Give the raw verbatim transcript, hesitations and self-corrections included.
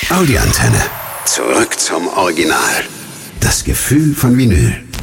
Audioantenne. Zurück zum Original. Das Gefühl von Vinyl.